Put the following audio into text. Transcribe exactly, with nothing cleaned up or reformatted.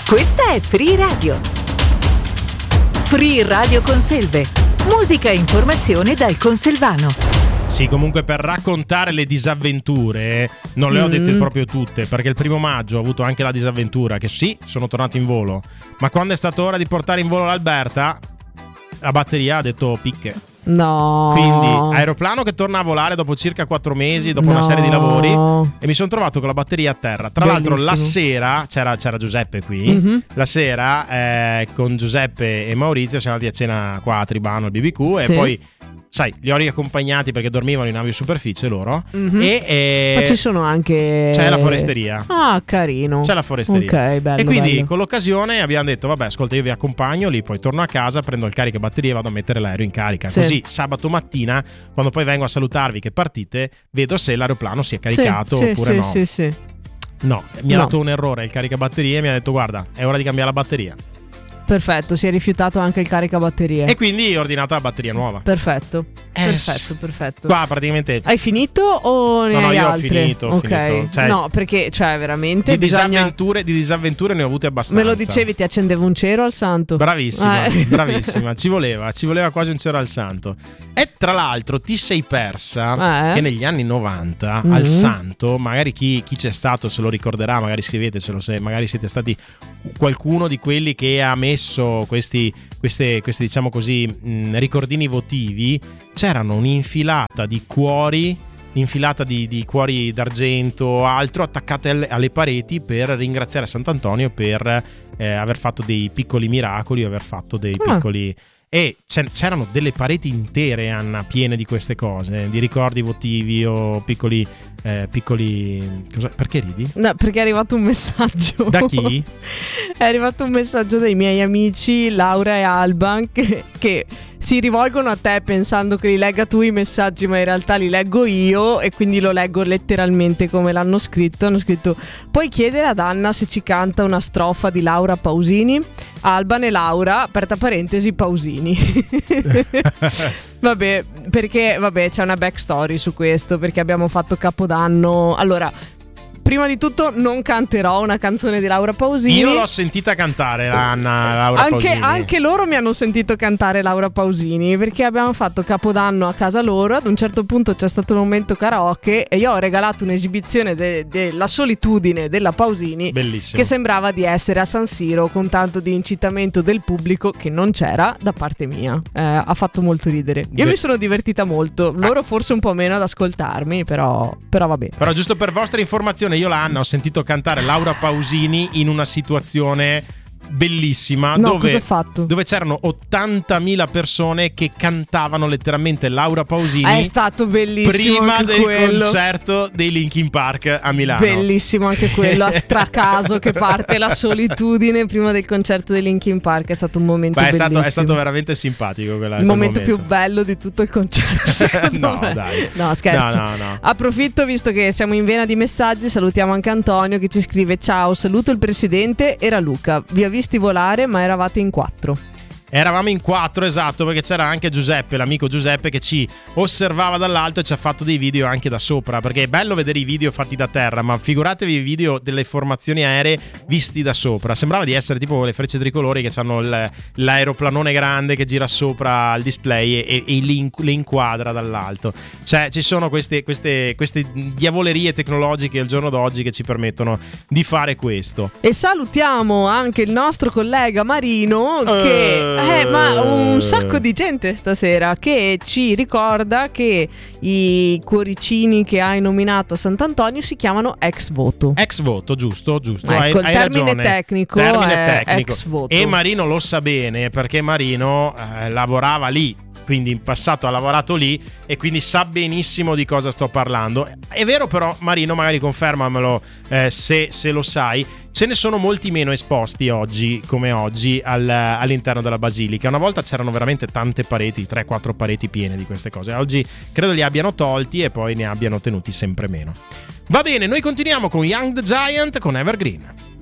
Questa è Free Radio. Free Radio Conselve. Musica e informazione dal conselvano. Sì, comunque per raccontare le disavventure non le ho dette Mm. proprio tutte, perché il primo maggio ho avuto anche la disavventura che sì, sono tornato in volo, ma quando è stata ora di portare in volo l'Alberta, la batteria ha detto picche. No. Quindi aeroplano che torna a volare dopo circa quattro mesi, dopo No. una serie di lavori, e mi sono trovato con la batteria a terra. Tra Bellissimo. l'altro la sera c'era, c'era Giuseppe qui. Mhm. La sera eh, con Giuseppe e Maurizio siamo andati a cena qua a Tribano al B B Q, Sì. e poi sai, li ho riaccompagnati perché dormivano in navi superficie loro. Mhm. E eh, Ma ci sono anche. c'è la foresteria. Ah, carino. C'è la foresteria. Ok, bello. E quindi bello. con l'occasione abbiamo detto vabbè, ascolta, io vi accompagno lì, poi torno a casa, prendo il caricabatterie e vado a mettere l'aereo in carica. Sì. Così sabato mattina, quando poi vengo a salutarvi che partite, vedo se l'aeroplano si è caricato sì, oppure sì, no. Sì, sì, sì. No, mi ha No. dato un errore il caricabatterie e mi ha detto guarda, è ora di cambiare la batteria. Perfetto, si è rifiutato anche il caricabatterie. E quindi ho ordinato la batteria nuova. Perfetto. Eh, perfetto, perfetto. Qua praticamente Hai finito o ne No, no, hai io ho altre? finito, ho ok. finito. Cioè, no, perché cioè veramente di bisogna. disavventure, di disavventure ne ho avute abbastanza. Me lo dicevi, ti accendevo un cero al santo. Bravissima, Eh. bravissima, ci voleva, ci voleva quasi un cero al santo. E tra l'altro ti sei persa Eh? che negli anni novanta Mhm. al santo, magari chi, chi c'è stato se lo ricorderà, magari scrivetecelo se magari siete stati qualcuno di quelli che ha messo questi, queste, queste diciamo così mh, ricordini votivi, c'erano un'infilata di cuori, infilata di, di cuori d'argento o altro attaccate alle, alle pareti per ringraziare Sant'Antonio per eh, aver fatto dei piccoli miracoli, aver fatto dei Ah. piccoli... E c'è- c'erano delle pareti intere, Anna, piene di queste cose, di ricordi votivi o piccoli... eh, piccoli... cosa- perché ridi? No, perché è arrivato un messaggio. Da chi? È arrivato un messaggio dai miei amici Laura e Alban che, che si rivolgono a te pensando che li legga tu i messaggi, ma in realtà li leggo io e quindi lo leggo letteralmente come l'hanno scritto. Hanno scritto: puoi chiedere ad Anna se ci canta una strofa di Laura Pausini? Alban e Laura, aperta parentesi, Pausini. Vabbè, perché vabbè, c'è una backstory su questo, perché abbiamo fatto Capodanno. Allora, prima di tutto non canterò una canzone di Laura Pausini. Io l'ho sentita cantare, Anna Laura anche, Pausini. anche loro mi hanno sentito cantare Laura Pausini, perché abbiamo fatto Capodanno a casa loro. Ad un certo punto c'è stato un momento karaoke e io ho regalato un'esibizione de- della solitudine della Pausini, Bellissimo. che sembrava di essere a San Siro, con tanto di incitamento del pubblico che non c'era da parte mia. Eh, ha fatto molto ridere. Io Beh. mi sono divertita molto, loro forse un po' meno ad ascoltarmi, però, però vabbè. Però giusto per vostra informazione, io la Anna ho sentito cantare Laura Pausini in una situazione bellissima, No, dove, cosa ho fatto? dove c'erano ottantamila persone che cantavano letteralmente Laura Pausini È stato bellissimo prima anche del quello. concerto dei Linkin Park a Milano. Bellissimo anche quello, a stracaso che parte la solitudine prima del concerto dei Linkin Park. È stato un momento Beh, è bellissimo. stato, è stato veramente simpatico quella, il quel momento, più bello di tutto il concerto, secondo No, me. dai. No, scherzo. No, no, no. Approfitto, visto che siamo in vena di messaggi, salutiamo anche Antonio che ci scrive: ciao, saluto il presidente, era Luca, vi ho visti volare ma eravate in quattro. Eravamo in quattro, esatto, perché c'era anche Giuseppe, l'amico Giuseppe, che ci osservava dall'alto e ci ha fatto dei video anche da sopra, perché è bello vedere i video fatti da terra, ma figuratevi i video delle formazioni aeree visti da sopra. Sembrava di essere tipo le frecce tricolori che hanno il, l'aeroplanone grande che gira sopra il display e, e li in- le inquadra dall'alto. Cioè ci sono queste, queste, queste diavolerie tecnologiche al giorno d'oggi che ci permettono di fare questo. E salutiamo anche il nostro collega Marino che... Eh, ma un sacco di gente stasera che ci ricorda che i cuoricini che hai nominato a Sant'Antonio si chiamano ex voto. Ex voto, giusto, giusto. Ecco, hai, il hai termine ragione. tecnico Termine è tecnico. ex voto. E Marino lo sa bene perché Marino eh, lavorava lì, quindi in passato ha lavorato lì e quindi sa benissimo di cosa sto parlando. È vero però, Marino, magari confermamelo eh, se, se lo sai, ce ne sono molti meno esposti oggi, come oggi, al, all'interno della basilica. Una volta c'erano veramente tante pareti, tre quattro pareti piene di queste cose. Oggi credo li abbiano tolti e poi ne abbiano tenuti sempre meno. Va bene, noi continuiamo con Young the Giant con Evergreen.